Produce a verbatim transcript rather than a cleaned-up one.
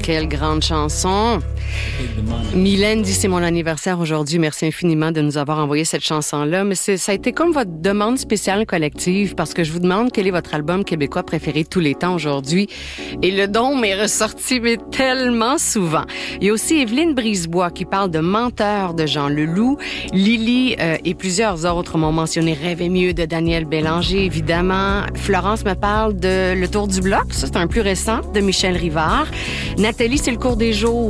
Quelle grande chanson. Mylène dit c'est mon anniversaire aujourd'hui. Merci infiniment de nous avoir envoyé cette chanson-là. Mais c'est, ça a été comme votre demande spéciale collective parce que je vous demande quel est votre album québécois préféré de tous les temps aujourd'hui. Et le don m'est ressorti mais tellement souvent. Il y a aussi Evelyne Brisebois qui parle de Menteur de Jean Leloup. Lily euh, et plusieurs autres m'ont mentionné Rêver mieux de Daniel Bélanger, évidemment. Florence me parle de Le Tour du bloc. Ça, c'est un plus récent de Michel Rivard. Nathalie, c'est Le cours des jours